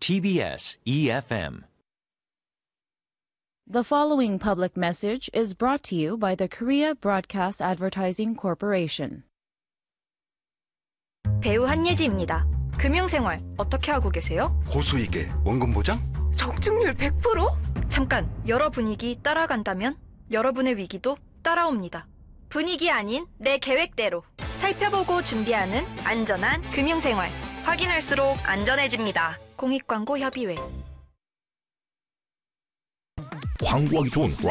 TBS EFM. The following public message is brought to you by the Korea Broadcast Advertising Corporation. 배우 한예지입니다. 금융생활 어떻게 하고 계세요? 고수익에 원금 보장? 적중률 100%? 잠깐, 여러 분위기 따라간다면 여러분의 위기도 따라옵니다. 분위기 아닌 내 계획대로 살펴보고 준비하는 안전한 금융생활. 확인할수록 안전해집니다. 공익광고협의회. 광고하기 좋은